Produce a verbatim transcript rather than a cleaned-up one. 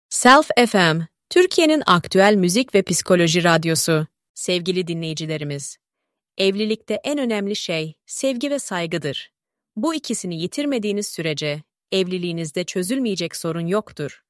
Self F M, Türkiye'nin aktüel müzik ve psikoloji radyosu. Sevgili dinleyicilerimiz, evlilikte en önemli şey sevgi ve saygıdır. Bu ikisini yitirmediğiniz sürece evliliğinizde çözülmeyecek sorun yoktur.